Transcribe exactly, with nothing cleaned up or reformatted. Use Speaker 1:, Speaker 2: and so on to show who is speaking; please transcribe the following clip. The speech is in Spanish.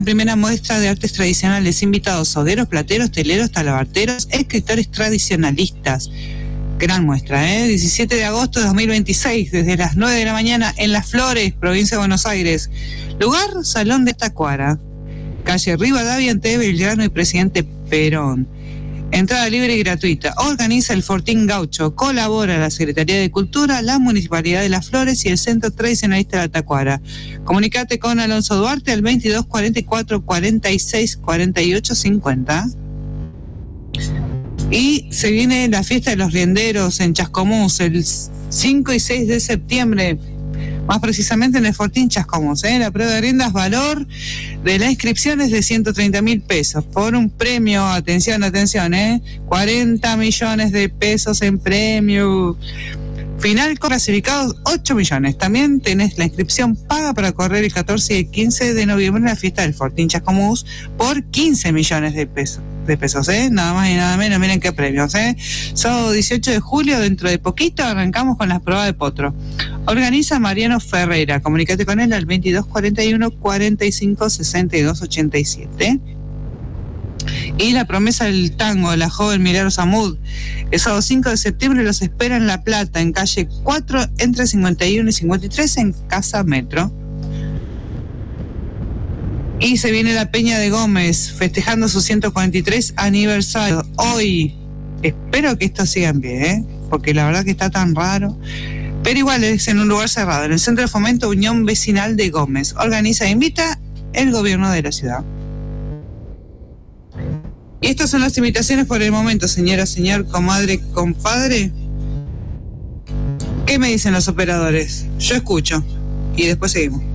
Speaker 1: Primera muestra de artes tradicionales, invitados sogueros, plateros, teleros, talabarteros, escritores tradicionalistas. Gran muestra, ¿eh? diecisiete de agosto de dos mil veintiséis, desde las nueve de la mañana en Las Flores, provincia de Buenos Aires. Lugar, Salón de Tacuara, calle Rivadavia, entre Belgrano y Presidente Perón. Entrada libre y gratuita. Organiza el Fortín Gaucho. Colabora la Secretaría de Cultura, la Municipalidad de Las Flores y el Centro Tradicionalista de Tacuara. Comunicate con Alonso Duarte al veintidós cuarenta y cuatro cuarenta y seis cuarenta y ocho cincuenta. Y se viene la fiesta de los rienderos en Chascomús el cinco y seis de septiembre. Más precisamente en el Fortín Chascomús, ¿eh? La prueba de riendas, valor de la inscripción es de ciento treinta mil pesos, por un premio, atención, atención, ¿eh? cuarenta millones de pesos en premio. Final con clasificados ocho millones. También tenés la inscripción paga para correr el catorce y el quince de noviembre en la fiesta del Fortín Chascomús por quince millones de pesos. De pesos, ¿eh? Nada más y nada menos, miren qué premios, ¿eh? Sábado dieciocho de julio, dentro de poquito, arrancamos con las pruebas de potro. Organiza Mariano Ferreira, comunícate con él al veintidós cuarenta y uno cuarenta y cinco sesenta y dos ochenta y siete. Y la promesa del tango de la joven Milagros Amud, el sábado cinco de septiembre los espera en La Plata, en calle cuatro, entre cincuenta y uno y cincuenta y tres, en Casa Metro. Y se viene la Peña de Gómez, festejando su ciento cuarenta y tres aniversario. Hoy, espero que esto siga en pie, ¿eh? Porque la verdad que está tan raro. Pero igual es en un lugar cerrado, en el Centro de Fomento Unión Vecinal de Gómez. Organiza e invita el gobierno de la ciudad. Y estas son las invitaciones por el momento, señora, señor, comadre, compadre. ¿Qué me dicen los operadores? Yo escucho. Y después seguimos.